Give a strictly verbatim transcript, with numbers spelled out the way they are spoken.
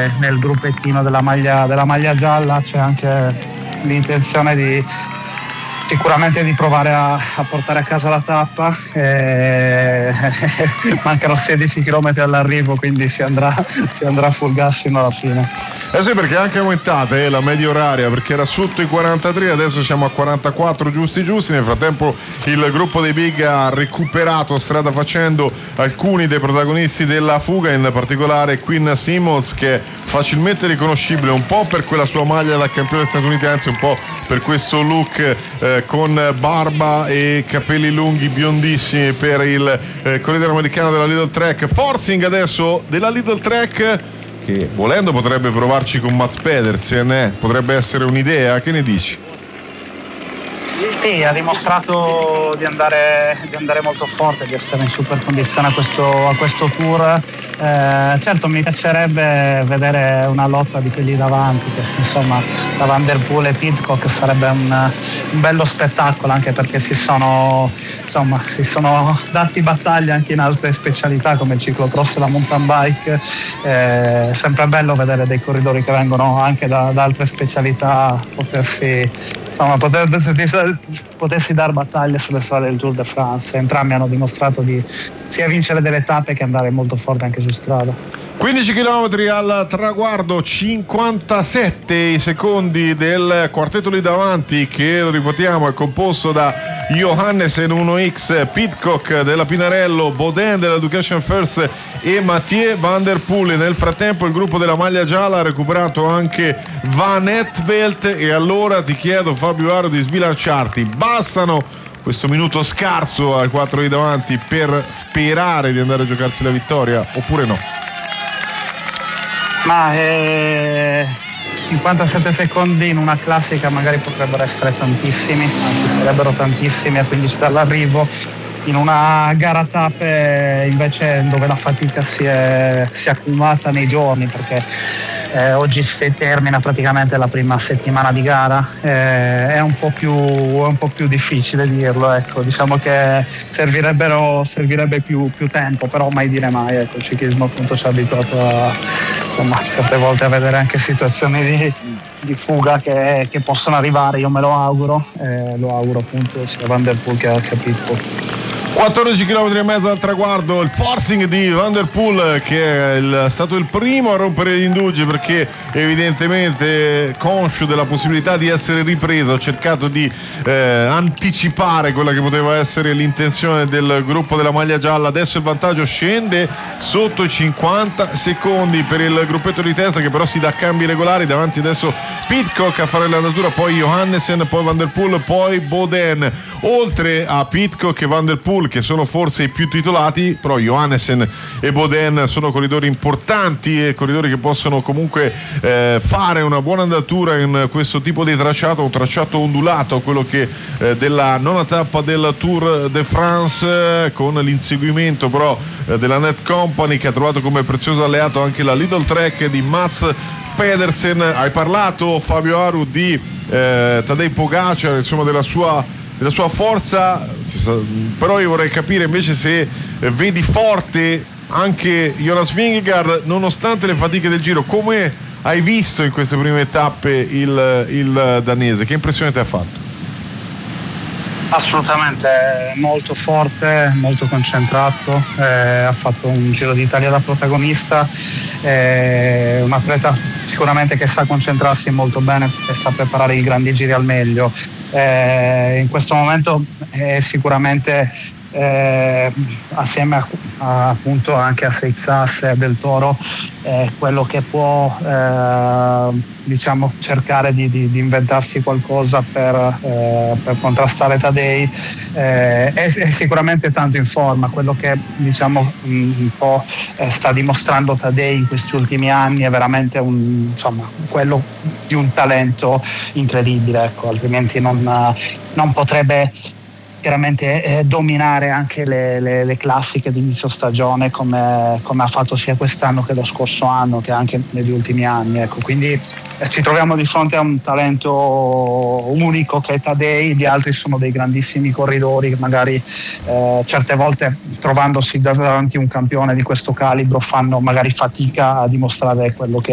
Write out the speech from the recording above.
che nel gruppettino della maglia, della maglia gialla c'è anche l'intenzione di sicuramente di provare a, a portare a casa la tappa. eh, mancano sedici chilometri all'arrivo, quindi si andrà, si andrà full gas fino alla fine. Eh sì, perché è anche aumentata eh, la media oraria, perché era sotto i quarantatré, adesso siamo a quarantaquattro giusti giusti. Nel frattempo il gruppo dei Big ha recuperato strada facendo alcuni dei protagonisti della fuga, in particolare Quinn Simmons, che è facilmente riconoscibile un po' per quella sua maglia da campione statunitense, un po' per questo look eh, con barba e capelli lunghi biondissimi per il eh, corridore americano della Lidl Trek. Forcing adesso della Lidl Trek, che volendo potrebbe provarci con Mats Pedersen, eh? potrebbe essere un'idea, che ne dici? Sì, ha dimostrato di andare, di andare molto forte, di essere in super condizione a questo, a questo tour. Eh, certo, mi piacerebbe vedere una lotta di quelli davanti, che insomma da Van der Poel e Pidcock sarebbe un, un bello spettacolo, anche perché si sono, insomma, si sono dati battaglia anche in altre specialità come il ciclocross e la mountain bike. Eh, è sempre bello vedere dei corridori che vengono anche da, da altre specialità potersi, insomma, potersi, potersi dar battaglia sulle strade del Tour de France. Entrambi hanno dimostrato di sia vincere delle tappe che andare molto forte anche su strada. quindici chilometri al traguardo, cinquantasette i secondi del quartetto lì davanti, che lo ripetiamo è composto da Johannesen uno X, Pidcock della Pinarello, Baudin dell'Education First e Mathieu Van der Poel. Nel frattempo il gruppo della maglia gialla ha recuperato anche Van Etvelt, e allora ti chiedo, Fabio Aro, di sbilanciarti. Bastano questo minuto scarso ai quattro lì davanti per sperare di andare a giocarsi la vittoria, oppure no? Ma eh, cinquantasette secondi in una classica magari potrebbero essere tantissimi, anzi sarebbero tantissimi a quindici dall'arrivo. In una gara tappe invece, dove la fatica si è, si è accumulata nei giorni, perché eh, oggi si termina praticamente la prima settimana di gara, eh, è un po' più, è un po' più difficile dirlo, ecco. Diciamo che servirebbero, servirebbe più, più tempo, però mai dire mai, ecco. Il ciclismo appunto ci ha abituato a, insomma, certe volte a vedere anche situazioni di, di fuga che, che possono arrivare. Io me lo auguro, eh, lo auguro appunto sia a Van der Poel che a Pidcock. quattordici chilometri e mezzo al traguardo, il forcing di Van der Poel, che è il, stato il primo a rompere gli indugi, perché evidentemente conscio della possibilità di essere ripreso ha cercato di eh, anticipare quella che poteva essere l'intenzione del gruppo della maglia gialla. Adesso il vantaggio scende sotto i cinquanta secondi per il gruppetto di testa, che però si dà cambi regolari. Davanti adesso Pidcock a fare l'andatura, poi Johannesen, poi Van der Poel, poi Baudin. Oltre a Pidcock e Van der Poel, che sono forse i più titolati, però Johannesen e Baudin sono corridori importanti e corridori che possono comunque eh, fare una buona andatura in questo tipo di tracciato, un tracciato ondulato, quello che eh, della nona tappa del Tour de France, eh, con l'inseguimento però eh, della Net Company, che ha trovato come prezioso alleato anche la Lidl Trek di Mats Pedersen. Hai parlato, Fabio Aru, di eh, Tadej Pogacar, insomma della sua della sua forza, però io vorrei capire invece se vedi forte anche Jonas Vingegaard nonostante le fatiche del giro. Come hai visto in queste prime tappe il, il danese? Che impressione ti ha fatto? Assolutamente, molto forte, molto concentrato, eh, ha fatto un Giro d'Italia da protagonista, eh, un atleta sicuramente che sa concentrarsi molto bene e sa preparare i grandi giri al meglio. Eh, in questo momento è sicuramente eh, assieme a, a, appunto anche a Seixas e Del Toro eh, quello che può eh, diciamo cercare di, di, di inventarsi qualcosa per, eh, per contrastare Tadej. Eh, è, è sicuramente tanto in forma, quello che diciamo un po' eh, sta dimostrando Tadej in questi ultimi anni è veramente un, insomma, quello di un talento incredibile, ecco, altrimenti non, non potrebbe chiaramente eh, dominare anche le, le, le classiche di inizio stagione come, come ha fatto sia quest'anno che lo scorso anno, che anche negli ultimi anni, ecco. Quindi eh, ci troviamo di fronte a un talento unico che è Tadej. Gli altri sono dei grandissimi corridori che magari eh, certe volte, trovandosi davanti a un campione di questo calibro, fanno magari fatica a dimostrare quello che